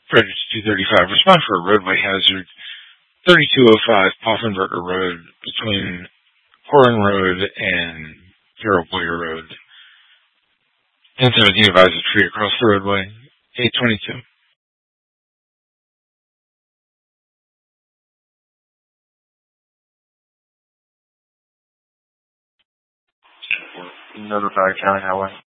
Predators 235. Respond for a roadway hazard. 3205 Poffenberger Road between Horan Road and Carroll Boyer Road. 1017 advised a tree across the roadway. 822. Notify County Highway.